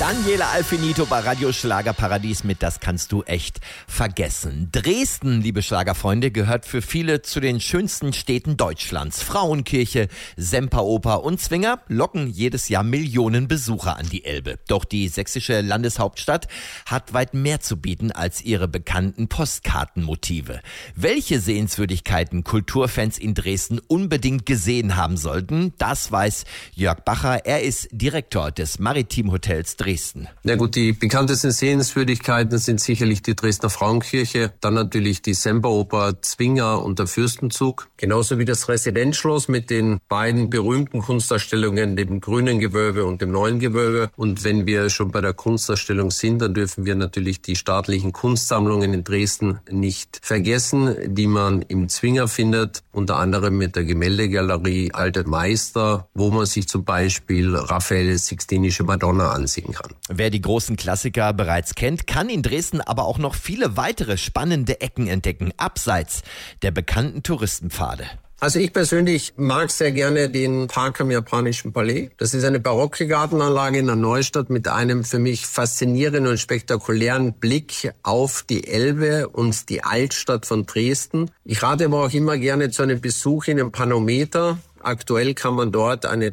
Daniela Alfinito bei Radio Schlagerparadies mit Das kannst du echt vergessen. Dresden, liebe Schlagerfreunde, gehört für viele zu den schönsten Städten Deutschlands. Frauenkirche, Semperoper und Zwinger locken jedes Jahr Millionen Besucher an die Elbe. Doch die sächsische Landeshauptstadt hat weit mehr zu bieten als ihre bekannten Postkartenmotive. Welche Sehenswürdigkeiten Kulturfans in Dresden unbedingt gesehen haben sollten, das weiß Jörg Bacher. Er ist Direktor des Maritim Hotels Dresden. Na gut, die bekanntesten Sehenswürdigkeiten sind sicherlich die Dresdner Frauenkirche, dann natürlich die Semperoper, Zwinger und der Fürstenzug, genauso wie das Residenzschloss mit den beiden berühmten Kunstausstellungen, dem Grünen Gewölbe und dem Neuen Gewölbe. Und wenn wir schon bei der Kunstausstellung sind, dann dürfen wir natürlich die staatlichen Kunstsammlungen in Dresden nicht vergessen, die man im Zwinger findet, unter anderem mit der Gemäldegalerie Alte Meister, wo man sich zum Beispiel Raffaels Sixtinische Madonna ansehen kann. Wer die großen Klassiker bereits kennt, kann in Dresden aber auch noch viele weitere spannende Ecken entdecken, abseits der bekannten Touristenpfade. Also ich persönlich mag sehr gerne den Park am Japanischen Palais. Das ist eine barocke Gartenanlage in der Neustadt mit einem für mich faszinierenden und spektakulären Blick auf die Elbe und die Altstadt von Dresden. Ich rate aber auch immer gerne zu einem Besuch in einem Panometer. Aktuell kann man dort eine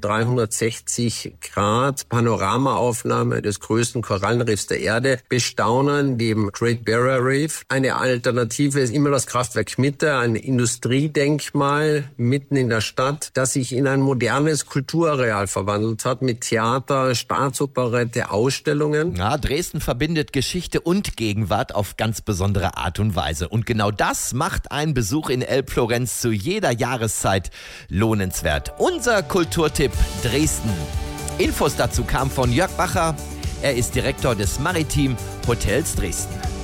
360° Panoramaaufnahme des größten Korallenriffs der Erde bestaunen, dem Great Barrier Reef. Eine Alternative ist immer das Kraftwerk Mitte, ein Industriedenkmal mitten in der Stadt, das sich in ein modernes Kulturareal verwandelt hat mit Theater, Staatsoperette, Ausstellungen. Ja, Dresden verbindet Geschichte und Gegenwart auf ganz besondere Art und Weise. Und genau das macht ein Besuch in Elbflorenz zu jeder Jahreszeit lohnenswert. Unser Kulturtipp Dresden. Infos dazu kamen von Jörg Bacher. Er ist Direktor des Maritim Hotels Dresden.